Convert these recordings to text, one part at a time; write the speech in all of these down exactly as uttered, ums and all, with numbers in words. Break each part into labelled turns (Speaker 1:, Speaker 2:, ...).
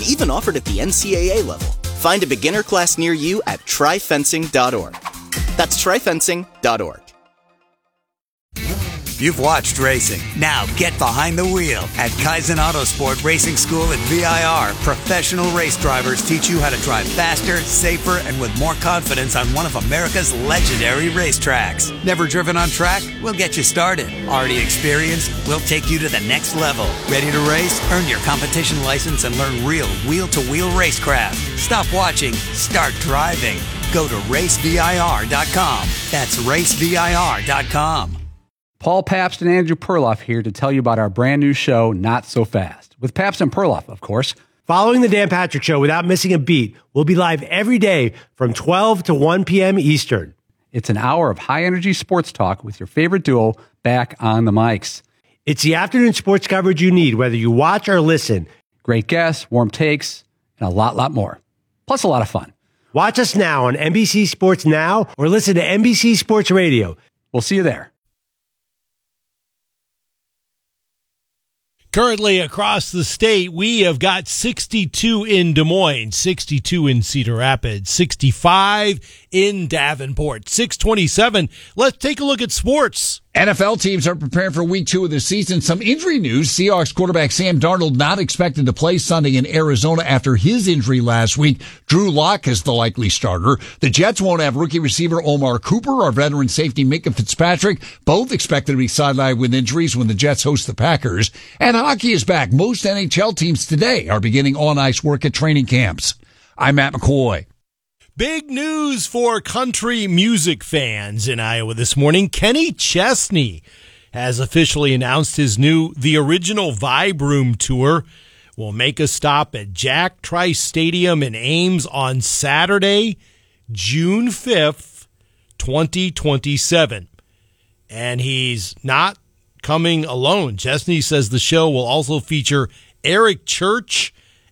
Speaker 1: even offered at the N C A A level. Find a beginner class near you at try fencing dot org. That's try fencing dot org.
Speaker 2: You've watched racing. Now get behind the wheel. At Kaizen Autosport Racing School at V I R, professional race drivers teach you how to drive faster, safer, and with more confidence on one of America's legendary racetracks. Never driven on track? We'll get you started. Already experienced? We'll take you to the next level. Ready to race? Earn your competition license and learn real wheel-to-wheel racecraft. Stop watching. Start driving. Go to race V I R dot com. That's race V I R dot com.
Speaker 3: Paul Pabst and Andrew Perloff here to tell you about our brand new show, Not So Fast, with Pabst and Perloff, of course.
Speaker 4: Following the Dan Patrick Show without missing a beat, we'll be live every day from twelve to one p.m. Eastern.
Speaker 3: It's an hour of high-energy sports talk with your favorite duo back on the mics.
Speaker 4: It's the afternoon sports coverage you need, whether you watch or listen.
Speaker 3: Great guests, warm takes, and a lot, lot more. Plus a lot of fun.
Speaker 4: Watch us now on N B C Sports Now or listen to N B C Sports Radio.
Speaker 3: We'll see you there.
Speaker 5: Currently across the state, we have got sixty-two in Des Moines, sixty-two in Cedar Rapids, sixty-five in Davenport, six twenty-seven. Let's take a look at sports.
Speaker 6: N F L teams are preparing for week two of the season. Some injury news. Seahawks quarterback Sam Darnold not expected to play Sunday in Arizona after his injury last week. Drew Lock is the likely starter. The Jets won't have rookie receiver Omar Cooper or veteran safety Minka Fitzpatrick, both expected to be sidelined with injuries when the Jets host the Packers. And hockey is back. Most N H L teams today are beginning on-ice work at training camps. I'm Matt McCoy.
Speaker 5: Big news for country music fans in Iowa this morning. Kenny Chesney has officially announced his new The Original Vibe Room Tour will make a stop at Jack Trice Stadium in Ames on Saturday, June fifth, twenty twenty-seven. And he's not coming alone. Chesney says the show will also feature Eric Church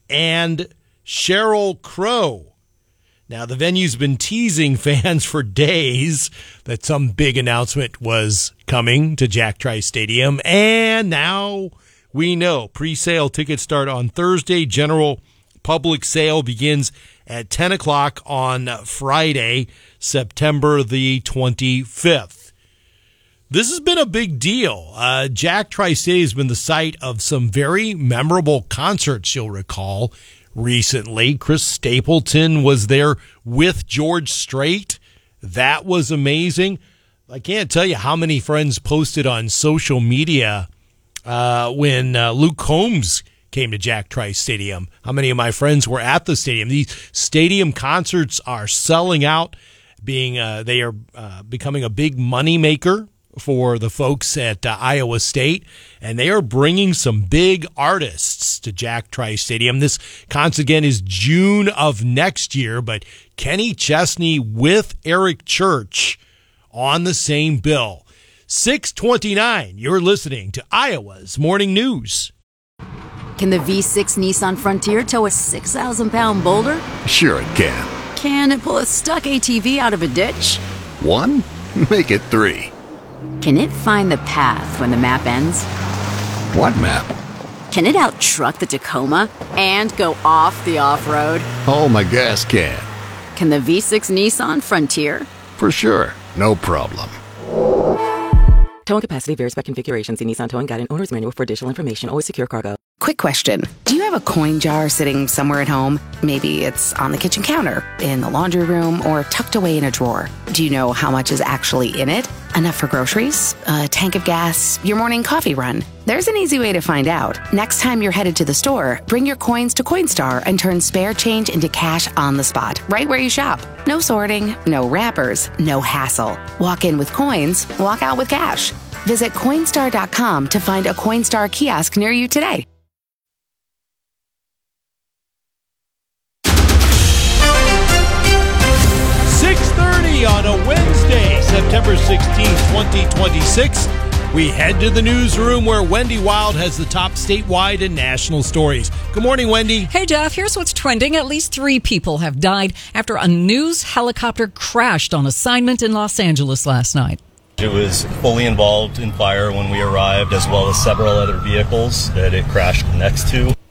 Speaker 5: and Sheryl Crow. Now, the venue's been teasing fans for days that some big announcement was coming to Jack Trice Stadium, and now we know. Pre-sale tickets start on Thursday. General public sale begins at ten o'clock on Friday, September the twenty-fifth. This has been a big deal. Uh, Jack Trice Stadium has been the site of some very memorable concerts, you'll recall. Recently, Chris Stapleton was there with George Strait. That was amazing. I can't tell you how many friends posted on social media uh, when uh, Luke Combs came to Jack Trice Stadium. How many of my friends were at the stadium? These stadium concerts are selling out. Being uh, they are uh, becoming a big moneymaker for the folks at uh, Iowa State, and they are bringing some big artists to Jack Trice Stadium. This concert again is June of next year, but Kenny Chesney with Eric Church on the same bill. six twenty-nine, you're listening to Iowa's Morning News.
Speaker 7: Can the V six Nissan Frontier tow a six thousand pound boulder?
Speaker 8: Sure it can.
Speaker 7: Can it pull a stuck A T V out of a ditch?
Speaker 8: One? Make it three.
Speaker 7: Can it find the path when the map ends?
Speaker 8: What map?
Speaker 7: Can it out-truck the Tacoma and go off the off-road?
Speaker 8: Oh, my gas can.
Speaker 7: Can the V six Nissan Frontier?
Speaker 8: For sure. No problem.
Speaker 9: Towing capacity varies by configuration. See Nissan Towing Guide and Owner's Manual for additional information. Always secure cargo.
Speaker 10: Quick question. Do you have a coin jar sitting somewhere at home? Maybe it's on the kitchen counter, in the laundry room, or tucked away in a drawer. Do you know how much is actually in it? Enough for groceries? A tank of gas? Your morning coffee run? There's an easy way to find out. Next time you're headed to the store, bring your coins to Coinstar and turn spare change into cash on the spot, right where you shop. No sorting, no wrappers, no hassle. Walk in with coins, walk out with cash. Visit Coinstar dot com to find a Coinstar kiosk near you today.
Speaker 5: six thirty on a Wednesday, September sixteenth, twenty twenty-six. We head to the newsroom where Wendy Wild has the top statewide and national stories. Good morning, Wendy.
Speaker 11: Hey, Jeff. Here's what's trending. At least three people have died after a news helicopter crashed on assignment in Los Angeles last night.
Speaker 12: It was fully involved in fire when we arrived, as well as several other vehicles that it crashed next to.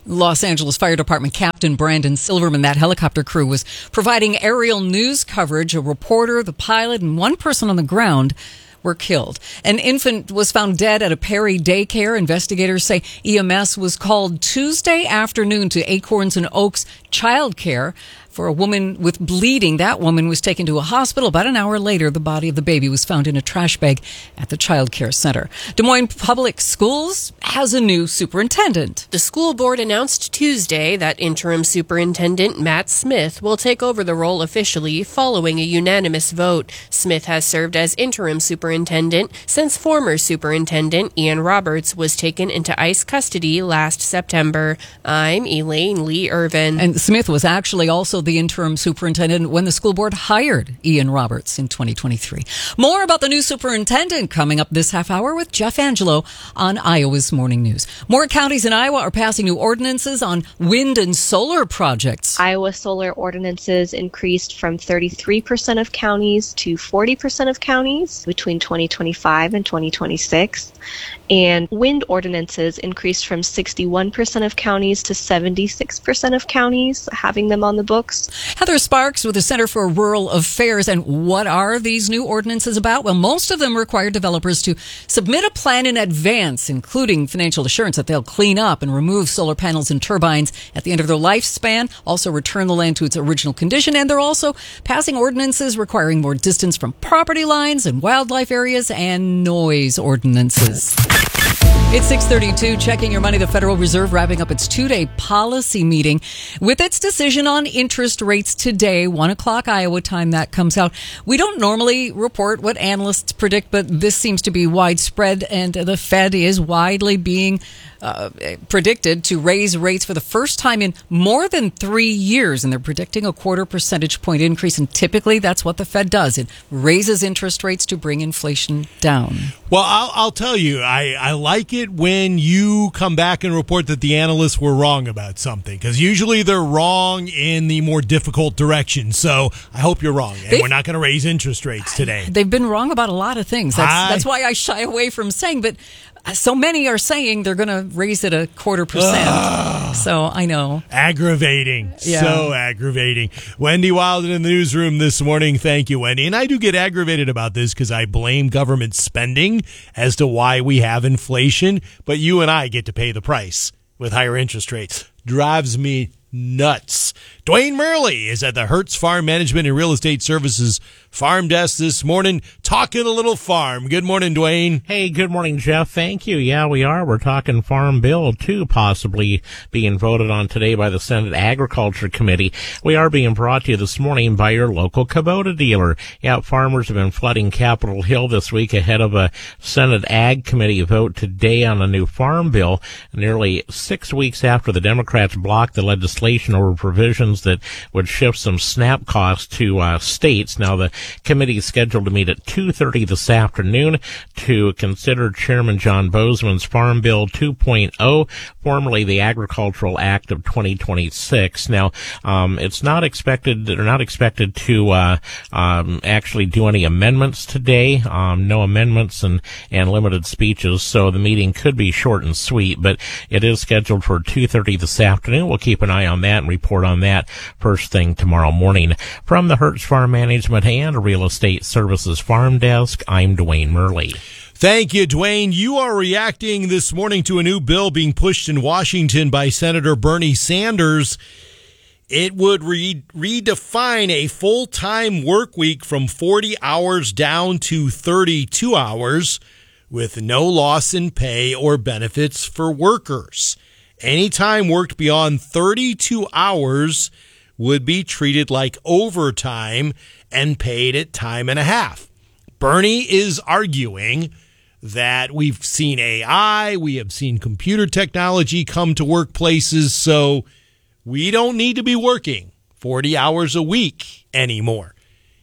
Speaker 11: Los Angeles Fire Department Captain Brandon Silverman, that helicopter crew, was providing aerial news coverage. A reporter, the pilot, and one person on the ground were killed. An infant was found dead at a Perry daycare. Investigators say E M S was called Tuesday afternoon to Acorns and Oaks Child Care for a woman with bleeding. That woman was taken to a hospital. About an hour later, the body of the baby was found in a trash bag at the child care center. Des Moines Public Schools has a new superintendent.
Speaker 12: The school board announced Tuesday that interim superintendent Matt Smith will take over the role officially following a unanimous vote. Smith has served as interim superintendent since former superintendent Ian Roberts was taken into ICE custody last September. I'm Elaine Lee Irvin.
Speaker 11: And Smith was actually also the interim superintendent when the school board hired Ian Roberts in twenty twenty-three. More about the new superintendent coming up this half hour with Jeff Angelo on Iowa's Morning News. More counties in Iowa are passing new ordinances on wind and solar projects.
Speaker 13: Iowa solar ordinances increased from thirty-three percent of counties to forty percent of counties between twenty twenty-five and twenty twenty-six. And wind ordinances increased from sixty-one percent of counties to seventy-six percent of counties having them on the books.
Speaker 11: Heather Sparks with the Center for Rural Affairs. And what are these new ordinances about? Well, most of them require developers to submit a plan in advance, including financial assurance that they'll clean up and remove solar panels and turbines at the end of their lifespan, also return the land to its original condition. And they're also passing ordinances requiring more distance from property lines and wildlife areas and noise ordinances. It's six thirty-two, checking your money. The Federal Reserve wrapping up its two-day policy meeting with its decision on interest rates today, one o'clock Iowa time that comes out. We don't normally report what analysts predict, but this seems to be widespread, and the Fed is widely being uh, predicted to raise rates for the first time in more than three years, and they're predicting a quarter percentage point increase, and typically that's what the Fed does. It raises interest rates to bring inflation down.
Speaker 5: Well, I'll, I'll tell you, I, I like it when you come back and report that the analysts were wrong about something, because usually they're wrong in the more difficult direction. So I hope you're wrong, and they've, we're not going to raise interest rates today.
Speaker 11: They've been wrong about a lot of things. That's, I, that's why I shy away from saying, but so many are saying they're going to raise it a quarter percent. Uh, so I know.
Speaker 5: Aggravating. Yeah. So aggravating. Wendy Wilden in the newsroom this morning. Thank you, Wendy. And I do get aggravated about this because I blame government spending as to why we have inflation, but you and I get to pay the price with higher interest rates. Drives me nuts. Dwayne Murley is at the Hertz Farm Management and Real Estate Services Farm Desk this morning, talking a little farm. Good morning, Dwayne.
Speaker 14: Hey, good morning, Jeff. Thank you. Yeah, we are. We're talking Farm Bill two possibly being voted on today by the Senate Agriculture Committee. We are being brought to you this morning by your local Kubota dealer. Yeah, farmers have been flooding Capitol Hill this week ahead of a Senate Ag Committee vote today on a new Farm Bill, nearly six weeks after the Democrats blocked the legislation over provisions that would shift some SNAP costs to uh, states. Now, the committee is scheduled to meet at two thirty this afternoon to consider Chairman John Bozeman's Farm Bill two point oh, formerly the Agricultural Act of twenty twenty-six. Now, um, it's not expected, they're not expected to uh, um, actually do any amendments today. Um, no amendments and, and limited speeches, so the meeting could be short and sweet, but it is scheduled for two thirty this afternoon. We'll keep an eye on that and report on that first thing tomorrow morning. From the Hertz Farm Management and Real Estate Services Farm Desk, I'm Dwayne Murley.
Speaker 5: Thank you, Dwayne. You are reacting this morning to a new bill being pushed in Washington by Senator Bernie Sanders. It would re- redefine a full-time work week from forty hours down to thirty-two hours with no loss in pay or benefits for workers. Any time worked beyond thirty-two hours would be treated like overtime and paid at time and a half. Bernie is arguing that we've seen A I, we have seen computer technology come to workplaces, so we don't need to be working forty hours a week anymore.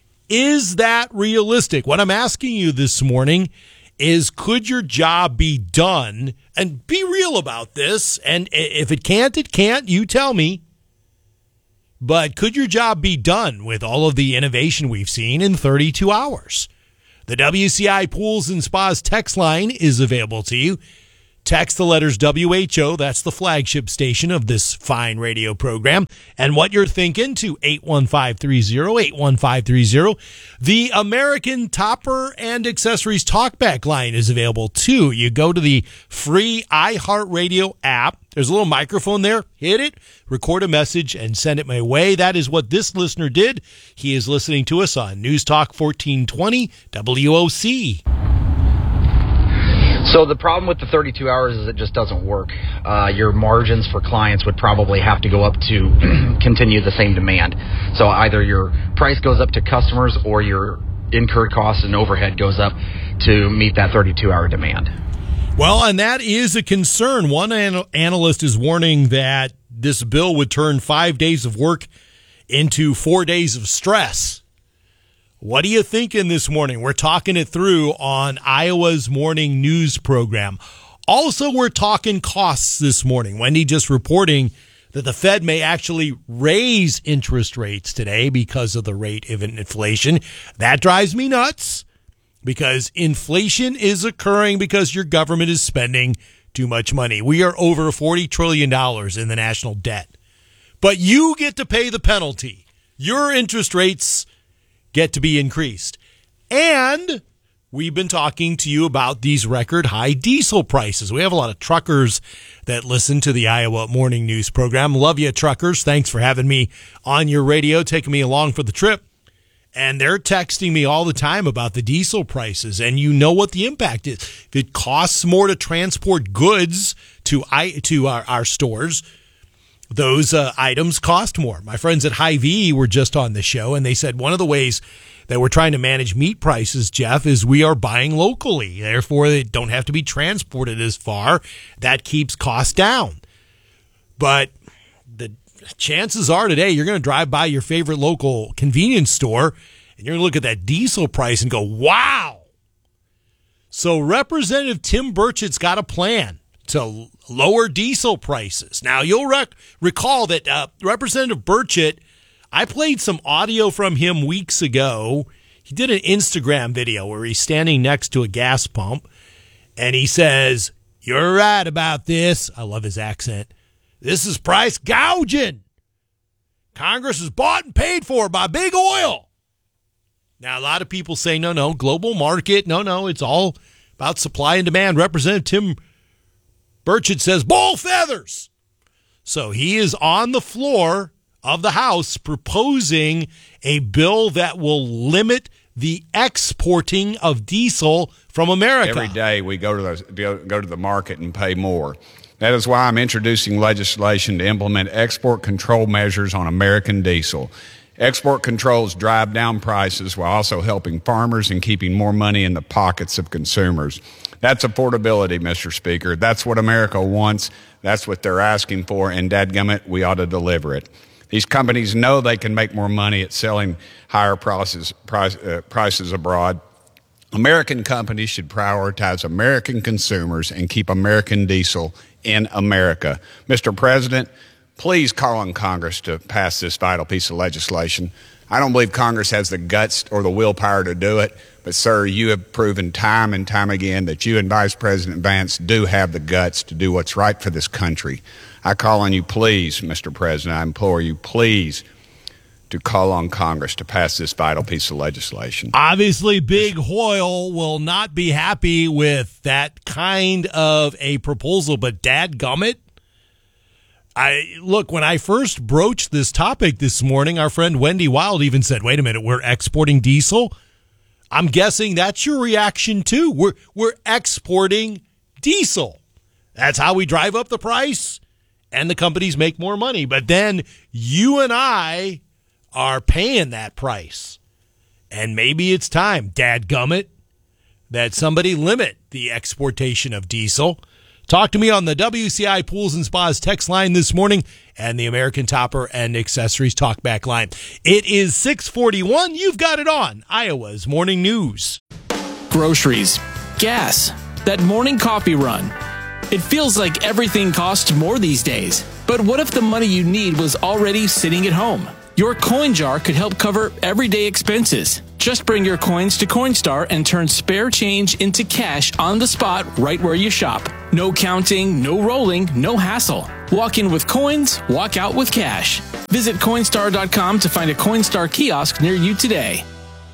Speaker 5: Is that realistic? What I'm asking you this morning is, could your job be done? And be real about this. And if it can't, it can't. You tell me. But could your job be done with all of the innovation we've seen in thirty-two hours? The W C I Pools and Spas text line is available to you. Text the letters W H O, that's the flagship station of this fine radio program, and what you're thinking to eight one five three zero, eight one five three zero. The American Topper and Accessories Talkback line is available too. You go to the free iHeartRadio app. There's a little microphone there. Hit it, record a message, and send it my way. That is what this listener did. He is listening to us on News Talk fourteen twenty W O C.
Speaker 15: So the problem with the thirty-two hours is it just doesn't work. Uh, your margins for clients would probably have to go up to continue the same demand. So either your price goes up to customers or your incurred costs and overhead goes up to meet that thirty-two hour demand.
Speaker 5: Well, and that is a concern. One an- analyst is warning that this bill would turn five days of work into four days of stress. What are you thinking this morning? We're talking it through on Iowa's morning news program. Also, we're talking costs this morning. Wendy just reporting that the Fed may actually raise interest rates today because of the rate of inflation. That drives me nuts because inflation is occurring because your government is spending too much money. We are over forty trillion dollars in the national debt. But you get to pay the penalty. Your interest rates get to be increased. And we've been talking to you about these record high diesel prices. We have a lot of truckers that listen to the Iowa Morning News program. Love you, truckers. Thanks for having me on your radio, taking me along for the trip. And they're texting me all the time about the diesel prices. And you know what the impact is. If it costs more to transport goods to I, to our, our stores, those uh, items cost more. My friends at Hy-Vee were just on the show, and they said one of the ways that we're trying to manage meat prices, Jeff, is we are buying locally. Therefore, they don't have to be transported as far. That keeps costs down. But the chances are today you're going to drive by your favorite local convenience store, and you're going to look at that diesel price and go, wow. So Representative Tim Burchett's got a plan to lower diesel prices. Now, you'll rec- recall that uh, Representative Burchett, I played some audio from him weeks ago. He did an Instagram video where he's standing next to a gas pump, and he says, "You're right about this." I love his accent. "This is price gouging. Congress is bought and paid for by big oil." Now, a lot of people say, no, no, global market. No, no, it's all about supply and demand. Representative Tim Burchett says, bull feathers. So he is on the floor of the House proposing a bill that will limit the exporting of diesel from America.
Speaker 16: Every day we go to the, go to the market and pay more. That is why I'm introducing legislation to implement export control measures on American diesel. Export controls drive down prices while also helping farmers and keeping more money in the pockets of consumers. That's affordability, Mister Speaker. That's what America wants. That's what they're asking for, and dadgummit, we ought to deliver it. These companies know they can make more money at selling higher prices, price, uh, prices abroad. American companies should prioritize American consumers and keep American diesel in America. Mister President, please call on Congress to pass this vital piece of legislation. I don't believe Congress has the guts or the willpower to do it, but, sir, you have proven time and time again that you and Vice President Vance do have the guts to do what's right for this country. I call on you, please, Mister President, I implore you, please, to call on Congress to pass this vital piece of legislation.
Speaker 5: Obviously, Big Hoyle will not be happy with that kind of a proposal, but dadgummit, I look, when I first broached this topic this morning, our friend Wendy Wild even said, wait a minute, we're exporting diesel? I'm guessing that's your reaction too. We're we're exporting diesel. That's how we drive up the price, and the companies make more money. But then you and I are paying that price. And maybe it's time, dadgummit, that somebody limit the exportation of diesel. Talk to me on the W C I Pools and Spas text line this morning and the American Topper and Accessories Talkback line. It is six forty-one. You've got it on Iowa's Morning News.
Speaker 17: Groceries, gas, that morning coffee run. It feels like everything costs more these days. But what if the money you need was already sitting at home? Your coin jar could help cover everyday expenses. Just bring your coins to Coinstar and turn spare change into cash on the spot right where you shop. No counting, no rolling, no hassle. Walk in with coins, walk out with cash. Visit Coinstar dot com to find a Coinstar kiosk near you today.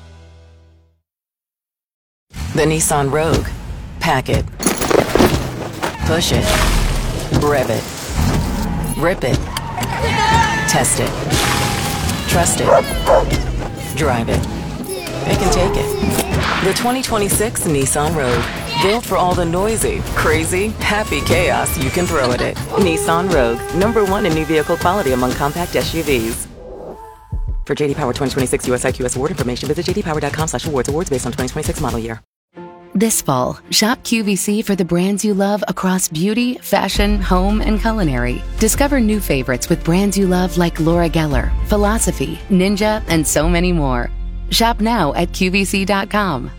Speaker 9: The Nissan Rogue. Pack it. Push it. Rev it. Rip it. Test it. Trust it. Drive it. It can take it. The twenty twenty-six Nissan Rogue. Built for all the noisy, crazy, happy chaos you can throw at it. Nissan Rogue. Number one in new vehicle quality among compact S U Vs. For J D Power twenty twenty-six U S I Q S award information, visit j d power dot com slash awards. Awards based on twenty twenty-six model year.
Speaker 10: This fall, shop Q V C for the brands you love across beauty, fashion, home, and culinary. Discover new favorites with brands you love like Laura Geller, Philosophy, Ninja, and so many more. Shop now at Q V C dot com.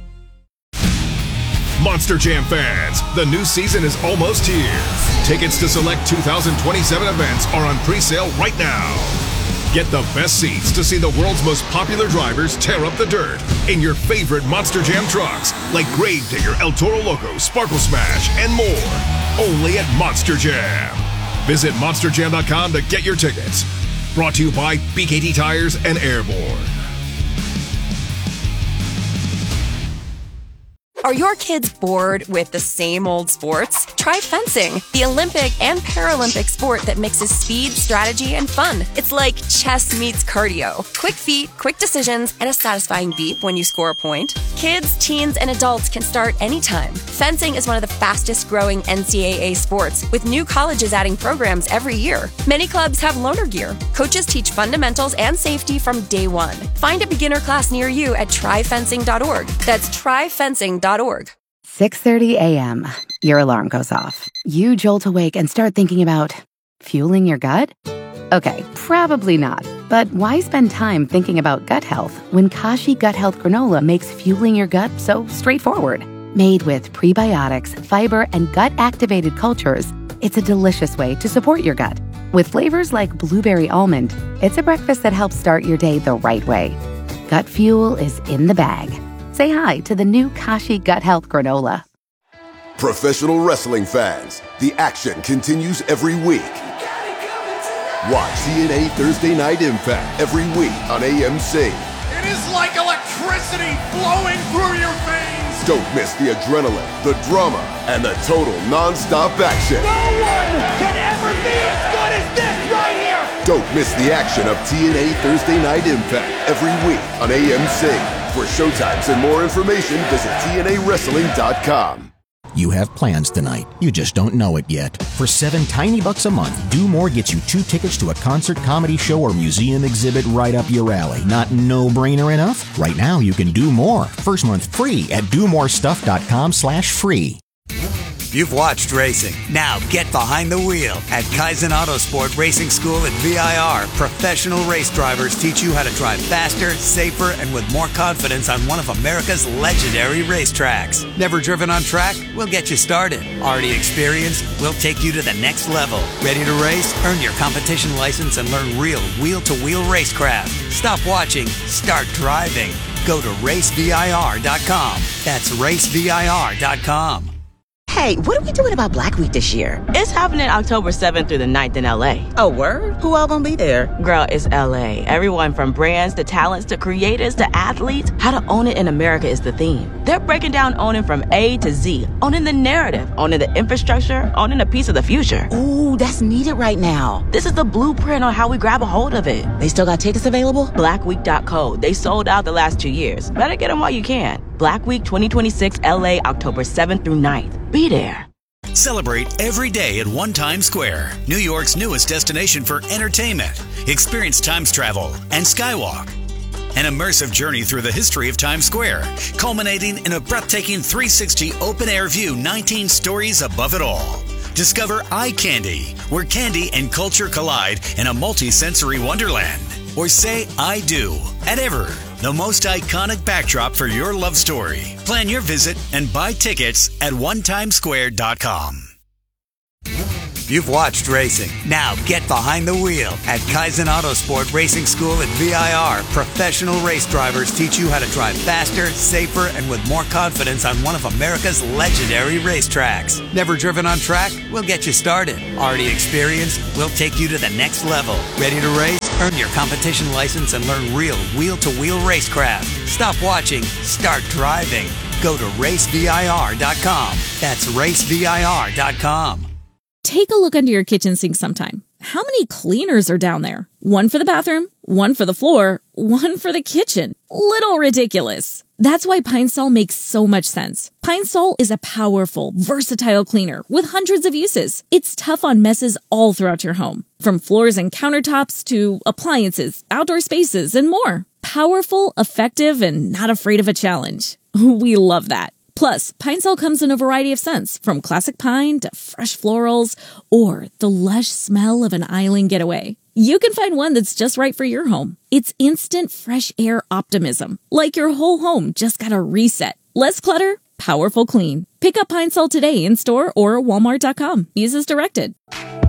Speaker 18: Monster Jam fans, the new season is almost here. Tickets to select two thousand twenty-seven events are on pre-sale right now. Get the best seats to see the world's most popular drivers tear up the dirt in your favorite Monster Jam trucks like Gravedigger, El Toro Loco, Sparkle Smash, and more. Only at Monster Jam. Visit monster jam dot com to get your tickets. Brought to you by B K T Tires and Airborne.
Speaker 19: Are your kids bored with the same old sports? Try fencing, the Olympic and Paralympic sport that mixes speed, strategy, and fun. It's like chess meets cardio. Quick feet, quick decisions, and a satisfying beep when you score a point. Kids, teens, and adults can start anytime. Fencing is one of the fastest growing N C double A sports, with new colleges adding programs every year. Many clubs have loaner gear. Coaches teach fundamentals and safety from day one. Find a beginner class near you at try fencing dot org. That's try fencing dot org.
Speaker 10: six thirty a.m. Your alarm goes off. You jolt awake and start thinking about fueling your gut? Okay, probably not. But why spend time thinking about gut health when Kashi Gut Health Granola makes fueling your gut so straightforward? Made with prebiotics, fiber, and gut-activated cultures, it's a delicious way to support your gut. With flavors like blueberry almond, it's a breakfast that helps start your day the right way. Gut fuel is in the bag. Say hi to the new Kashi Gut Health Granola.
Speaker 20: Professional wrestling fans, the action continues every week. Watch T N A Thursday Night Impact every week on A M C.
Speaker 21: It is like electricity flowing through your veins.
Speaker 20: Don't miss the adrenaline, the drama, and the total non-stop action.
Speaker 21: No one can ever be as good as this right here.
Speaker 20: Don't miss the action of T N A Thursday Night Impact every week on A M C. For showtimes and more information, visit T N A wrestling dot com.
Speaker 22: You have plans tonight. You just don't know it yet. For seven tiny bucks a month, Do More gets you two tickets to a concert, comedy show, or museum exhibit right up your alley. Not no-brainer enough? Right now, you can do more. First month free at do more stuff dot com slash free.
Speaker 2: You've watched racing. Now get behind the wheel. At Kaizen Autosport Racing School at V I R, professional race drivers teach you how to drive faster, safer, and with more confidence on one of America's legendary racetracks. Never driven on track? We'll get you started. Already experienced? We'll take you to the next level. Ready to race? Earn your competition license and learn real wheel-to-wheel racecraft. Stop watching. Start driving. Go to race V I R dot com. That's race V I R dot com.
Speaker 23: Hey, what are we doing about Black Week this year? It's happening October seventh through the ninth in L A. Oh, word? Who all gonna be there? Girl, it's L A. Everyone from brands to talents to creators to athletes. How to own it in America is the theme. They're breaking down owning from A to Z. Owning the narrative, owning the infrastructure, owning a piece of the future. Ooh, that's needed right now. This is the blueprint on how we grab a hold of it. They still got tickets available? black week dot co. They sold out the last two years. Better get them while you can. Black Week twenty twenty-six L A, October seventh through ninth. Be there.
Speaker 24: Celebrate every day at One Times Square, New York's newest destination for entertainment. Experience Times travel and Skywalk. An immersive journey through the history of Times Square, culminating in a breathtaking three sixty open-air view, nineteen stories above it all. Discover Eye Candy, where candy and culture collide in a multi-sensory wonderland. Or say I do at Ever, the most iconic backdrop for your love story. Plan your visit and buy tickets at one times square dot com.
Speaker 2: if you've watched racing. Now get behind the wheel at Kaizen Autosport Racing School at V I R. Professional race drivers teach you how to drive faster, safer, and with more confidence on one of America's legendary racetracks. Never driven on track? We'll get you started. Already experienced? We'll take you to the next level. Ready to race? Earn your competition license and learn real wheel-to-wheel racecraft. Stop watching. Start driving. Go to race V I R dot com. That's race V I R dot com.
Speaker 1: Take a look under your kitchen sink sometime. How many cleaners are down there? One for the bathroom, one for the floor, one for the kitchen. Little ridiculous. That's why Pine Sol makes so much sense. Pine Sol is a powerful, versatile cleaner with hundreds of uses. It's tough on messes all throughout your home, from floors and countertops to appliances, outdoor spaces, and more. Powerful, effective, and not afraid of a challenge. We love that. Plus, Pine Sol comes in a variety of scents, from classic pine to fresh florals or the lush smell of an island getaway. You can find one that's just right for your home. It's instant fresh air optimism, like your whole home just got a reset. Less clutter, powerful clean. Pick up Pine Sol today in store or walmart dot com. Use as directed.